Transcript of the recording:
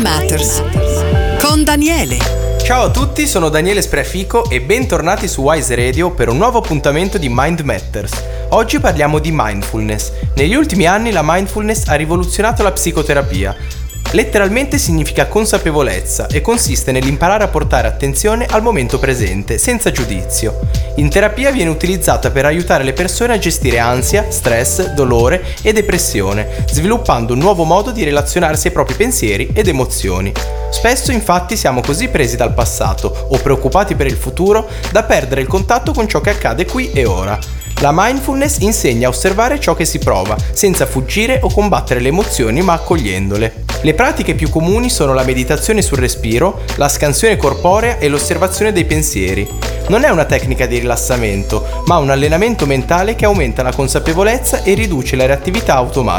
Matters con Daniele. Ciao a tutti, sono Daniele Spreafico e bentornati su Wise Radio per un nuovo appuntamento di Mind Matters. Oggi parliamo di mindfulness. Negli ultimi anni la mindfulness ha rivoluzionato la psicoterapia. Letteralmente significa consapevolezza e consiste nell'imparare a portare attenzione al momento presente, senza giudizio. In terapia viene utilizzata per aiutare le persone a gestire ansia, stress, dolore e depressione, sviluppando un nuovo modo di relazionarsi ai propri pensieri ed emozioni. Spesso infatti siamo così presi dal passato o preoccupati per il futuro da perdere il contatto con ciò che accade qui e ora. La mindfulness insegna a osservare ciò che si prova, senza fuggire o combattere le emozioni ma accogliendole. Le pratiche più comuni sono la meditazione sul respiro, la scansione corporea e l'osservazione dei pensieri. Non è una tecnica di rilassamento, ma un allenamento mentale che aumenta la consapevolezza e riduce la reattività automatica.